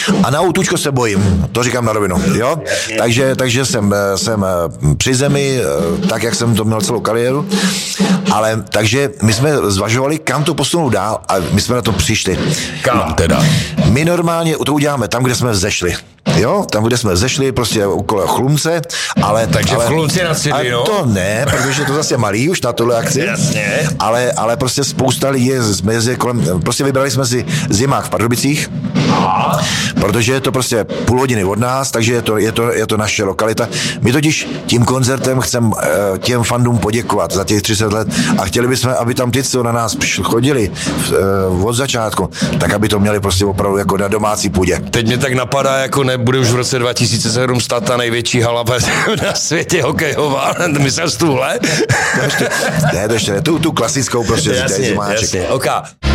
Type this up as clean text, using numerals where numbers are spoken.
A na autůčko se bojím, to říkám na rovinu, jo? Takže jsem při zemi, tak, jak jsem to měl celou kariéru, ale takže my jsme zvažovali, kam to posunout dál a my jsme na to přišli. Kam teda? My normálně to uděláme tam, kde jsme vzešli. Jo, tam, kde jsme vzešli, prostě okolo Chlumce, ale... Takže v Chlumci na Cíli, no? To ne, protože to zase malý už na tohle akci. Jasně. Ale prostě spousta lidí je kolem, prostě vybrali jsme si zimák v Pardubicích, protože je to prostě půl hodiny od nás, takže je to naše lokalita. My totiž tím koncertem chceme těm fandům poděkovat za těch 30 let a chtěli bychom, aby tam ty, co na nás chodili od začátku, tak aby to měli prostě opravdu jako na domácí půdě. Teď mě tak napadá, jako nebude už v roce 2007 stát ta největší hala na světě hokejová, myslel jsi tuhle? To ještě ne, tu klasickou prostě jasně, zimáček. Jasně, okay.